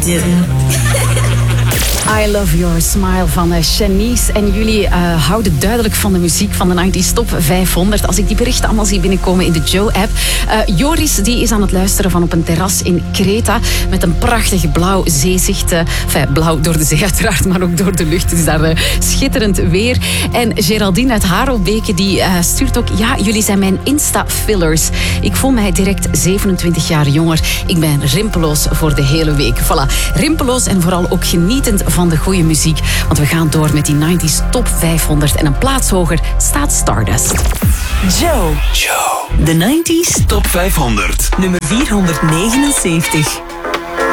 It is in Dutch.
do. I Love Your Smile van Shanice. En jullie houden duidelijk van de muziek van de 90s Top 500. Als ik die berichten allemaal zie binnenkomen in de Joe-app. Joris die is aan het luisteren van op een terras in Kreta. Met een prachtig blauw zeezicht. Blauw door de zee uiteraard, maar ook door de lucht. Het is daar schitterend weer. En Geraldine uit Harelbeke die stuurt ook... Ja, jullie zijn mijn Insta-fillers. Ik voel mij direct 27 jaar jonger. Ik ben rimpeloos voor de hele week. Voilà, rimpeloos en vooral ook genietend van de goede muziek. Want we gaan door met die 90s Top 500. En een plaats hoger staat Stardust. Joe. De 90s Top 500. nummer 479.